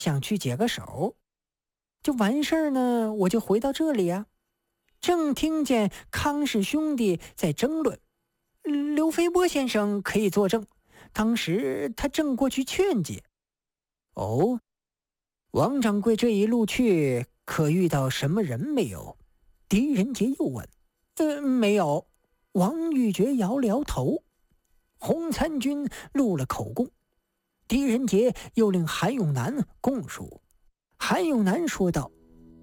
想去解个手。就完事儿呢，我就回到这里呀，正听见康氏兄弟在争论，刘飞波先生可以作证，当时他正过去劝解。哦，王掌柜这一路去可遇到什么人没有？狄仁杰又问。没有。王玉珏摇了摇头。洪参军录了口供，狄仁杰又令韩永南供述。韩永南说道：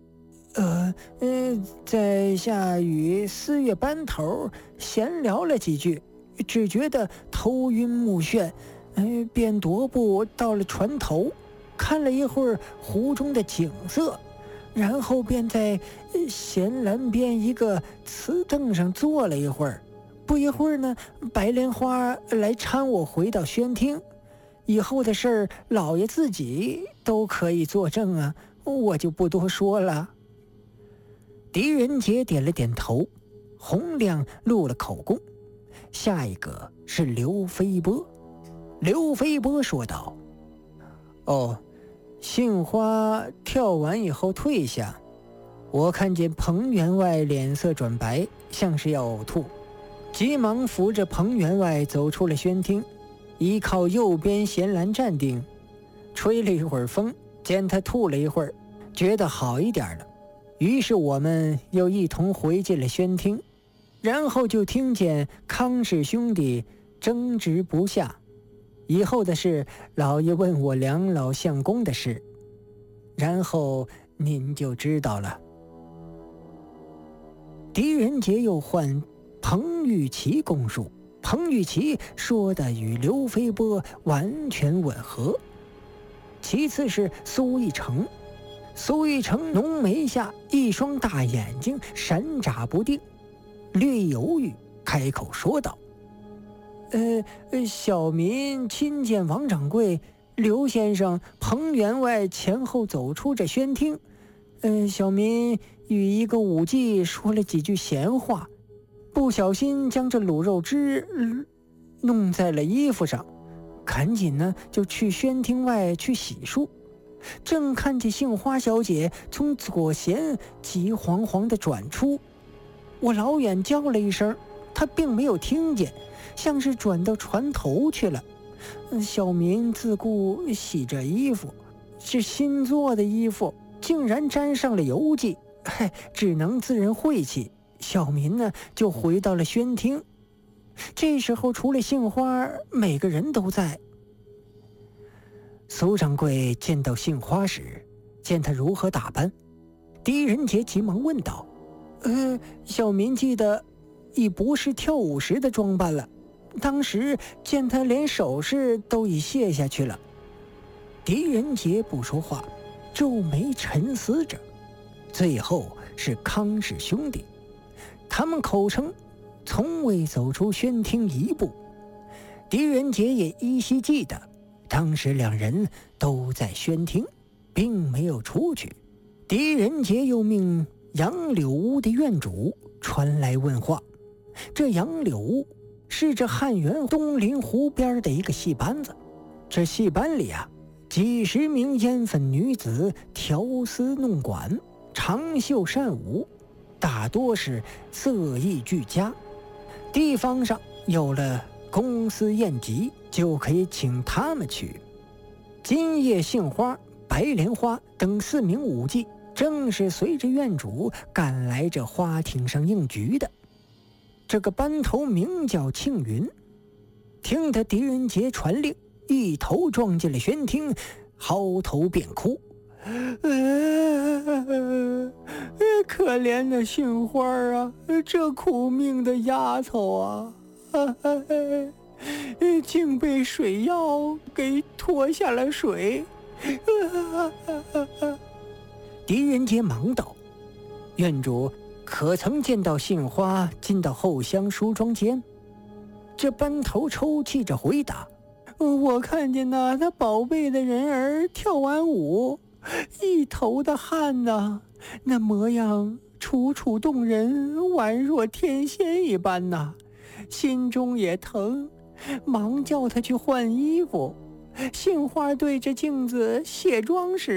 在下与4月班头闲聊了几句，只觉得头晕目眩，便踱步到了船头，看了一会儿湖中的景色，然后便在舷栏边一个瓷凳上坐了一会儿。不一会儿呢，白莲花来搀我回到宣厅。以后的事儿，老爷自己都可以作证啊，我就不多说了。狄仁杰点了点头，洪亮录了口供。下一个是刘飞波。刘飞波说道：杏花跳完以后退下，我看见彭员外脸色转白，像是要呕吐，急忙扶着彭员外走出了宣厅，依靠右边闲栏站定，吹了一会儿风，见他吐了一会儿，觉得好一点了，于是我们又一同回进了宣厅，然后就听见康氏兄弟争执不下。以后的事，老爷问我两老相公的事，然后您就知道了。狄仁杰又唤彭玉琪供述，彭玉琪说的与刘飞波完全吻合。其次是苏一成。苏一成浓眉下一双大眼睛闪眨不定，略犹豫，开口说道：小民亲见王掌柜、刘先生、彭员外前后走出这宣厅，小民与一个武妓说了几句闲话，不小心将这卤肉汁弄在了衣服上，赶紧呢就去宣厅外去洗漱，正看见杏花小姐从左弦急惶惶地转出，我老远叫了一声，她并没有听见，像是转到船头去了。小民自顾洗着衣服，是新做的衣服，竟然沾上了油迹，只能自认晦气。小民呢就回到了宣厅。这时候除了杏花，每个人都在。苏掌柜见到杏花时，见她如何打扮，狄仁杰急忙问道：小民记得已不是跳舞时的装扮了，当时见她连首饰都已卸下去了。狄仁杰不说话，皱眉沉思着。最后是康氏兄弟，他们口称从未走出宣厅一步。狄仁杰也依稀记得，当时两人都在宣厅，并没有出去。狄仁杰又命杨柳屋的院主传来问话。这杨柳屋是这汉源东临湖边的一个戏班子，这戏班里啊，几十名烟粉女子调丝弄管，长袖善舞，大多是色艺俱佳。地方上有了公司宴集，就可以请他们去。今夜杏花、白莲花等4名舞妓，正是随着院主赶来这花厅上应局的。这个班头名叫庆云，听得狄仁杰传令，一头撞进了宣厅，嚎啕便哭。可怜的杏花啊，这苦命的丫头啊，竟被水妖给拖下了水。狄仁杰忙道：院主可曾见到杏花进到后厢梳妆间？这班头抽泣着回答：我看见那宝贝的人儿跳完舞，一头的汗呐，那模样楚楚动人，宛若天仙一般呐，心中也疼，忙叫他去换衣服。 杏花对着镜子卸妆时